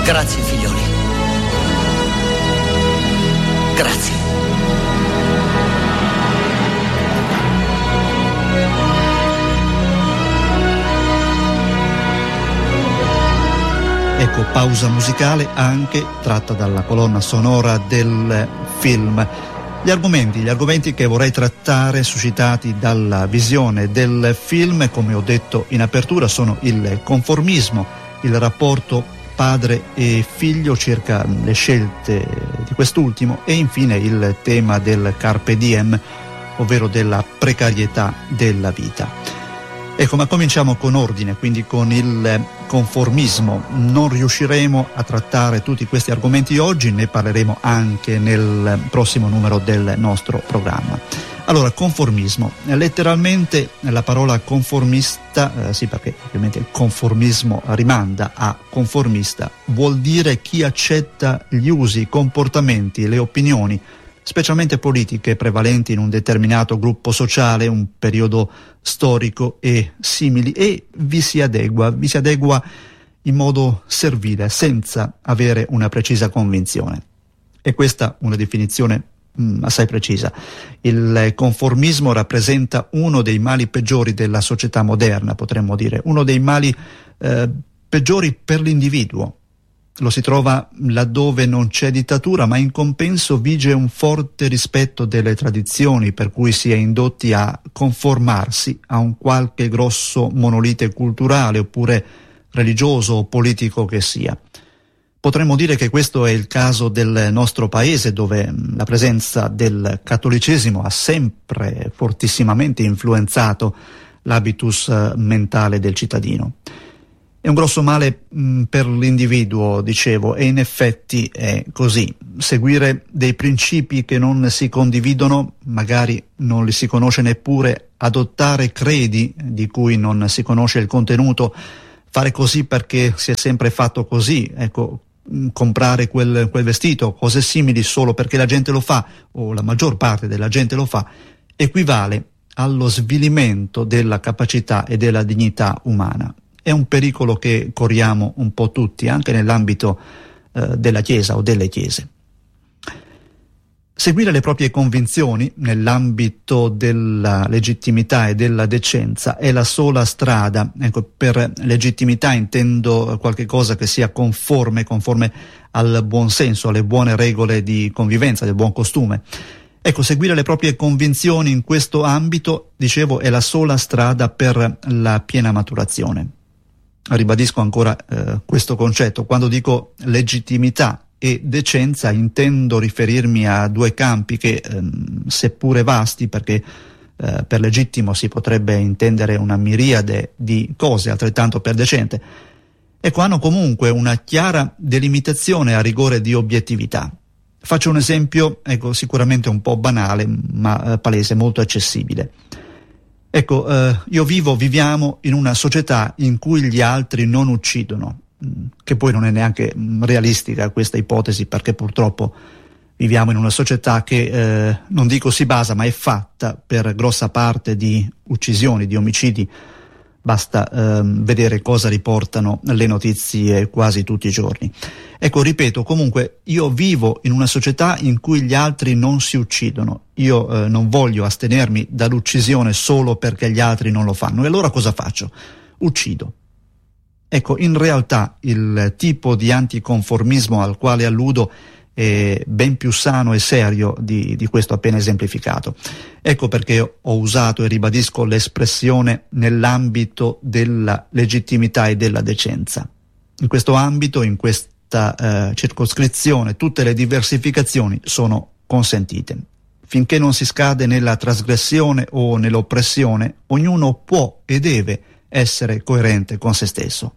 Grazie, figlioli. Grazie. Ecco, pausa musicale anche tratta dalla colonna sonora del film. Gli argomenti che vorrei trattare, suscitati dalla visione del film, come ho detto in apertura, sono il conformismo, il rapporto padre e figlio circa le scelte di quest'ultimo e infine il tema del carpe diem, ovvero della precarietà della vita. Ecco, ma cominciamo con ordine, quindi con il conformismo. Non riusciremo a trattare tutti questi argomenti oggi, ne parleremo anche nel prossimo numero del nostro programma. Allora, conformismo. Letteralmente la parola conformista, sì, perché ovviamente il conformismo rimanda a conformista, vuol dire chi accetta gli usi, i comportamenti, le opinioni, specialmente politiche, prevalenti in un determinato gruppo sociale, un periodo storico e simili, e vi si adegua in modo servile, senza avere una precisa convinzione. E questa una definizione assai precisa. Il conformismo rappresenta uno dei mali peggiori della società moderna, potremmo dire, uno dei mali peggiori per l'individuo. Lo si trova laddove non c'è dittatura, ma in compenso vige un forte rispetto delle tradizioni, per cui si è indotti a conformarsi a un qualche grosso monolite culturale oppure religioso o politico che sia. Potremmo dire che questo è il caso del nostro paese, dove la presenza del cattolicesimo ha sempre fortissimamente influenzato l'habitus mentale del cittadino. È un grosso male per l'individuo, dicevo, e in effetti è così. Seguire dei principi che non si condividono, magari non li si conosce neppure, adottare credi di cui non si conosce il contenuto, fare così perché si è sempre fatto così, ecco, comprare quel vestito, cose simili solo perché la gente lo fa, o la maggior parte della gente lo fa, equivale allo svilimento della capacità e della dignità umana. È un pericolo che corriamo un po' tutti, anche nell'ambito della Chiesa o delle Chiese. Seguire le proprie convinzioni nell'ambito della legittimità e della decenza è la sola strada. Ecco, per legittimità intendo qualche cosa che sia conforme al buon senso, alle buone regole di convivenza, del buon costume. Ecco, seguire le proprie convinzioni in questo ambito, dicevo, è la sola strada per la piena maturazione. Ribadisco ancora questo concetto. Quando dico legittimità e decenza intendo riferirmi a due campi che, seppure vasti, perché per legittimo si potrebbe intendere una miriade di cose, altrettanto per decente, ecco, hanno comunque una chiara delimitazione a rigore di obiettività. Faccio un esempio, ecco, sicuramente un po' banale, ma palese, molto accessibile. Ecco, viviamo in una società in cui gli altri non uccidono, che poi non è neanche realistica questa ipotesi, perché purtroppo viviamo in una società che, non dico si basa, ma è fatta per grossa parte di uccisioni, di omicidi. Basta vedere cosa riportano le notizie quasi tutti i giorni. Ecco, ripeto, comunque io vivo in una società in cui gli altri non si uccidono. Io non voglio astenermi dall'uccisione solo perché gli altri non lo fanno. E allora cosa faccio? Uccido. Ecco, in realtà il tipo di anticonformismo al quale alludo è ben più sano e serio di questo appena esemplificato. Ecco perché ho usato e ribadisco l'espressione nell'ambito della legittimità e della decenza. In questo ambito, in questa circoscrizione, tutte le diversificazioni sono consentite. Finché non si scade nella trasgressione o nell'oppressione, ognuno può e deve essere coerente con se stesso.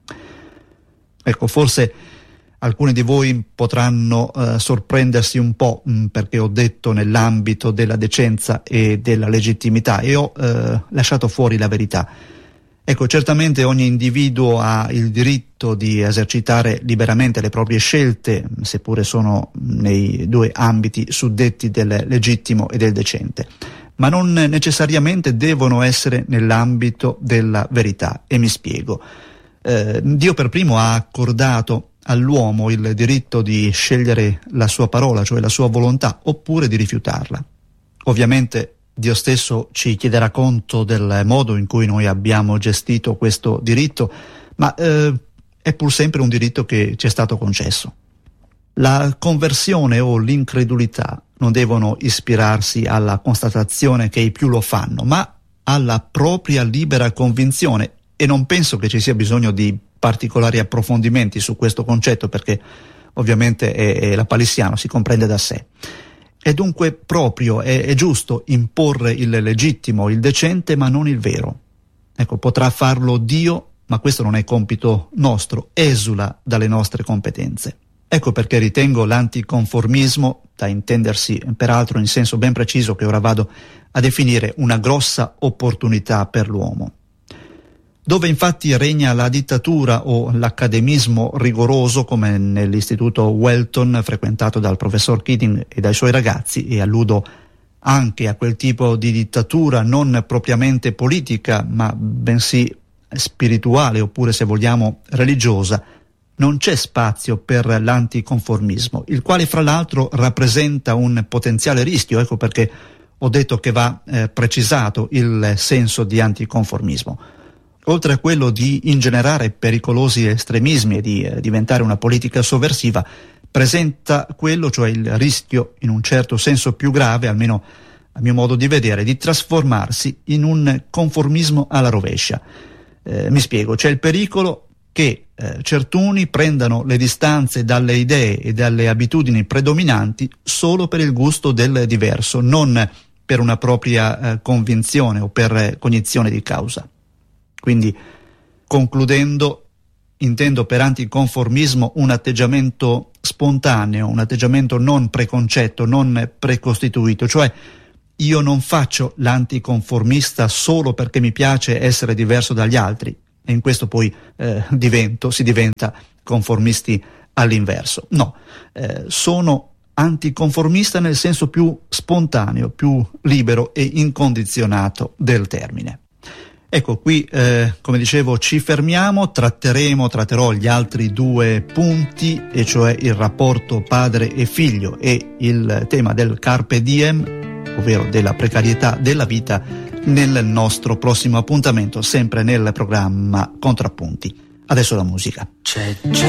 Ecco, forse alcuni di voi potranno sorprendersi un po' perché ho detto nell'ambito della decenza e della legittimità e ho lasciato fuori la verità. Ecco, certamente ogni individuo ha il diritto di esercitare liberamente le proprie scelte, seppure sono nei due ambiti suddetti del legittimo e del decente, ma non necessariamente devono essere nell'ambito della verità, e mi spiego. Dio per primo ha accordato all'uomo il diritto di scegliere la sua parola, cioè la sua volontà, oppure di rifiutarla. Ovviamente Dio stesso ci chiederà conto del modo in cui noi abbiamo gestito questo diritto, ma è pur sempre un diritto che ci è stato concesso. La conversione o l'incredulità non devono ispirarsi alla constatazione che i più lo fanno, ma alla propria libera convinzione, e non penso che ci sia bisogno di particolari approfondimenti su questo concetto, perché ovviamente è lapalissiano, si comprende da sé. È dunque proprio, è giusto imporre il legittimo, il decente, ma non il vero. Ecco, potrà farlo Dio, ma questo non è compito nostro, esula dalle nostre competenze. Ecco perché ritengo l'anticonformismo, da intendersi peraltro in senso ben preciso che ora vado a definire, una grossa opportunità per l'uomo. Dove infatti regna la dittatura o l'accademismo rigoroso, come nell'istituto Welton frequentato dal professor Keating e dai suoi ragazzi, e alludo anche a quel tipo di dittatura non propriamente politica, ma bensì spirituale, oppure se vogliamo religiosa, non c'è spazio per l'anticonformismo, il quale fra l'altro rappresenta un potenziale rischio. Ecco perché ho detto che va precisato il senso di anticonformismo. Oltre a quello di ingenerare pericolosi estremismi e di diventare una politica sovversiva, presenta quello, cioè il rischio, in un certo senso più grave, almeno a mio modo di vedere, di trasformarsi in un conformismo alla rovescia. Mi spiego, c'è il pericolo che certuni prendano le distanze dalle idee e dalle abitudini predominanti solo per il gusto del diverso, non per una propria convinzione o per cognizione di causa. Quindi, concludendo, intendo per anticonformismo un atteggiamento spontaneo, un atteggiamento non preconcetto, non precostituito, cioè io non faccio l'anticonformista solo perché mi piace essere diverso dagli altri, e in questo poi si diventa conformisti all'inverso. No, sono anticonformista nel senso più spontaneo, più libero e incondizionato del termine. Ecco, qui, come dicevo, ci fermiamo, tratterò gli altri due punti, e cioè il rapporto padre e figlio e il tema del carpe diem, ovvero della precarietà della vita, nel nostro prossimo appuntamento, sempre nel programma Contrappunti. Adesso la musica. C'è